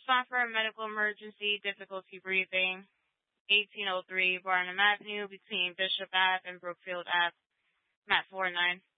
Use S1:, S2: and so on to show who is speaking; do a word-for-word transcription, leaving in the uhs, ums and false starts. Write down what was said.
S1: respond for a medical emergency, difficulty breathing. eighteen oh three Barnum Avenue between Bishop Ave and Brookfield Ave, Mat four nine.